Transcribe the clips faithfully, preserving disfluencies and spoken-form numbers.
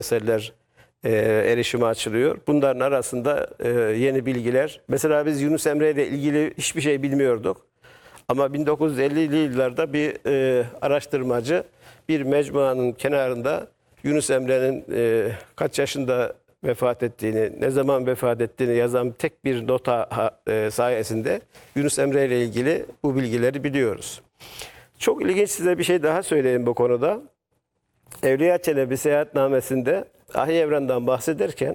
eserler e, erişime açılıyor. Bunların arasında e, yeni bilgiler. Mesela biz Yunus Emre ile ilgili hiçbir şey bilmiyorduk. Ama bin dokuz yüz ellili yıllarda bir e, araştırmacı bir mecmuanın kenarında Yunus Emre'nin e, kaç yaşında vefat ettiğini, ne zaman vefat ettiğini yazan tek bir nota e, sayesinde Yunus Emre ile ilgili bu bilgileri biliyoruz. Çok ilginç, size bir şey daha söyleyeyim bu konuda. Evliya Çelebi seyahatnamesinde Ahi Evran'dan bahsederken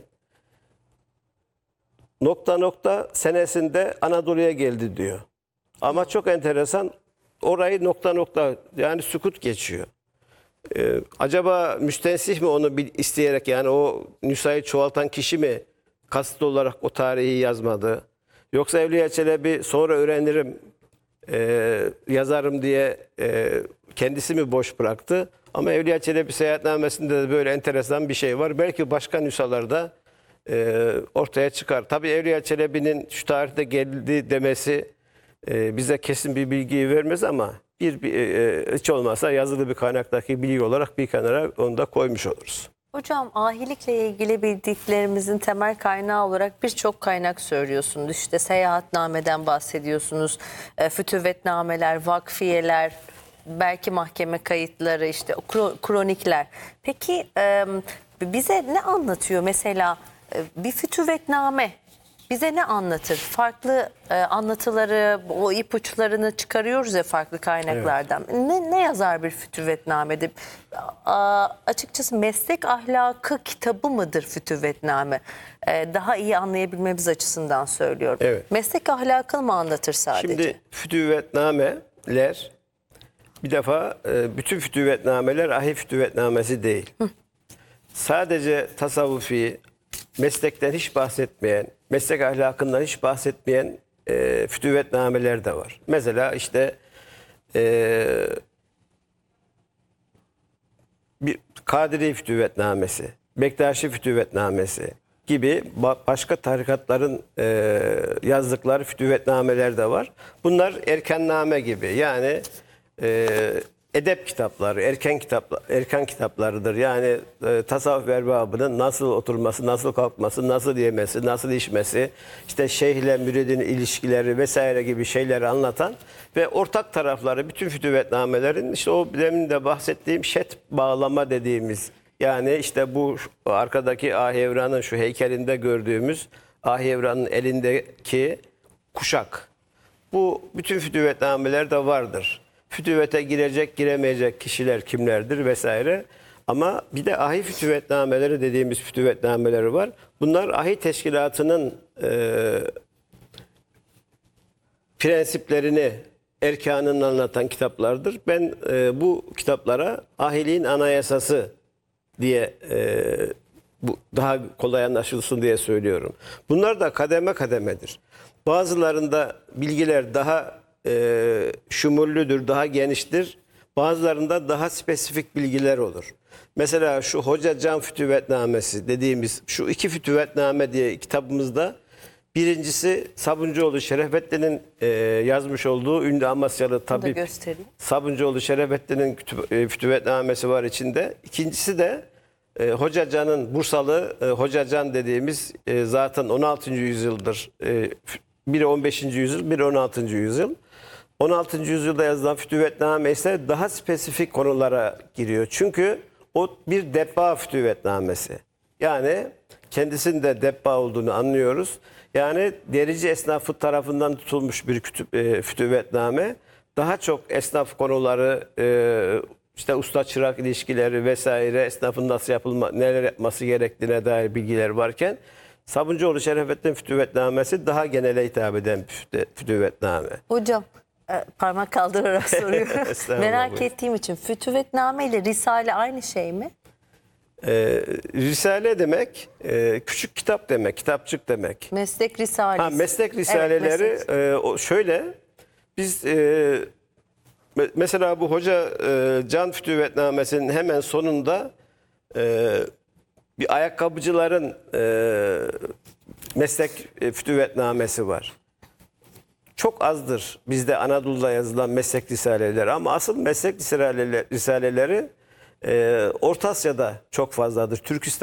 nokta nokta senesinde Anadolu'ya geldi diyor. Ama çok enteresan, orayı nokta nokta yani sükut geçiyor. Ee, acaba müstensih mi onu isteyerek, yani o nüshayı çoğaltan kişi mi kasıtlı olarak o tarihi yazmadı? Yoksa Evliya Çelebi sonra öğrenirim, e, yazarım diye e, kendisi mi boş bıraktı? Ama Evliya Çelebi seyahatnamesinde de böyle enteresan bir şey var. Belki başka nüshalarda e, ortaya çıkar. Tabii Evliya Çelebi'nin şu tarihte geldi demesi e, bize kesin bir bilgiyi vermez ama bir, bir e, hiç olmazsa yazılı bir kaynaktaki bilgi olarak bir kenara onu da koymuş oluruz. Hocam, ahilikle ilgili bildiklerimizin temel kaynağı olarak birçok kaynak söylüyorsunuz. İşte seyahatnameden bahsediyorsunuz, e, fütüvvetnameler, vakfiyeler, belki mahkeme kayıtları, işte kro- kronikler. Peki e, bize ne anlatıyor mesela e, bir fütüvvetname? Bize ne anlatır? Farklı e, anlatıları, o ipuçlarını çıkarıyoruz ya farklı kaynaklardan. Evet. Ne, ne yazar bir fütüvvetnamede? A, açıkçası meslek ahlakı kitabı mıdır fütüvvetname? E, daha iyi anlayabilmemiz açısından söylüyorum. Evet. Meslek ahlakını mı anlatır sadece? Şimdi fütüvvetnameler, bir defa e, bütün fütüvvetnameler Ahi fütüvvetnamesi değil. Hı. Sadece tasavvufi, meslekten hiç bahsetmeyen, meslek ahlakından hiç bahsetmeyen e, fütüvvetnameler de var. Mesela işte e, bir Kadiri fütüvvetnamesi, Bektaşi fütüvvetnamesi gibi başka tarikatların e, yazdıkları fütüvvetnameler de var. Bunlar erkenname gibi, yani e, edep kitapları, erken kitaplar, erken kitaplarıdır. Yani e, tasavvuf erbabının nasıl oturması, nasıl kalkması, nasıl yemesi, nasıl içmesi, işte şeyhle müridin ilişkileri vesaire gibi şeyleri anlatan ve ortak tarafları bütün fütüvvetnamelerin işte o demin de bahsettiğim şet bağlama dediğimiz, yani işte bu arkadaki Ahi Evran'ın şu heykelinde gördüğümüz Ahi Evran'ın elindeki kuşak. Bu bütün fütüvvetnamelerde vardır. Fütüvvete girecek, giremeyecek kişiler kimlerdir vesaire. Ama bir de Ahi fütüvvetnameleri dediğimiz fütüvvetnameleri var. Bunlar Ahi teşkilatının e, prensiplerini, erkanını anlatan kitaplardır. Ben e, bu kitaplara Ahiliğin Anayasası diye e, bu daha kolay anlaşılsın diye söylüyorum. Bunlar da kademe kademedir. Bazılarında bilgiler daha e, şumullüdür, daha geniştir. Bazılarında daha spesifik bilgiler olur. Mesela şu Hoca Can Fütüvvetnamesi dediğimiz şu iki fütüvvetname diye kitabımızda, birincisi Sabuncuoğlu Şerefettin'in e, yazmış olduğu ünlü Amasyalı tabip Sabuncuoğlu Şerefettin'in e, fütüvvetnamesi var içinde. İkincisi de e, Hoca Can'ın, Bursalı e, Hoca Can dediğimiz e, zaten on altıncı yüzyıldır. E, biri on beşinci yüzyıl, biri on altıncı yüzyıl. on altıncı yüzyılda yazılan fütüvvetname ise daha spesifik konulara giriyor. Çünkü o bir debba fütüvvetnamesi. Yani kendisinin de debba olduğunu anlıyoruz. Yani derici esnafı tarafından tutulmuş bir kütüp, e, fütüvvetname. Daha çok esnaf konuları, e, işte usta çırak ilişkileri vesaire, esnafın nasıl yapılma, neler yapması gerektiğine dair bilgiler varken, Sabuncuoğlu Şerefettin fütüvvetnamesi daha genele hitap eden bir fütüvvetname. Hocam, e, parmak kaldırarak soruyorum. Merak ettiğim için, fütüvvetname ile risale aynı şey mi? Ee, Risale demek e, küçük kitap demek, kitapçık demek. Meslek risalesi. Ha, meslek risaleleri, evet, meslek. E, o şöyle, biz e, mesela bu Hoca e, Can Fütüvvetnamesi'nin hemen sonunda e, bir ayakkabıcıların e, meslek e, fütüvvetnamesi var. Çok azdır bizde Anadolu'da yazılan meslek risaleleri, ama asıl meslek risaleleri, risaleleri e, Orta Asya'da çok fazladır. Türkistan